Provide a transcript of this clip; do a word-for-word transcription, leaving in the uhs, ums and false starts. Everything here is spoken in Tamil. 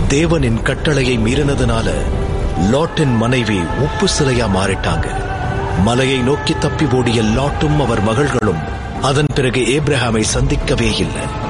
தேவனின் கட்டளையை மீறினதுனால லாட்டின் மனைவி உப்பு சிலையா மாறிட்டாங்க. மலையை நோக்கி தப்பி ஓடிய லாட்டும் அவர் மகள்களும் அதன் பிறகு ஏப்ரஹாமை சந்திக்கவே இல்லை.